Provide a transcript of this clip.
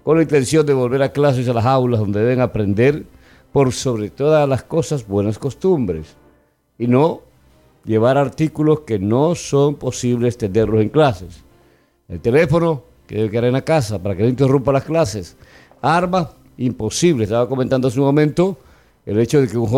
con la intención de volver a clases a las aulas donde deben aprender por sobre todas las cosas buenas costumbres y no llevar artículos que no son posibles tenerlos en clases. El teléfono que debe quedar en la casa para que no interrumpa las clases. Armas, imposible. Estaba comentando hace un momento el hecho de que un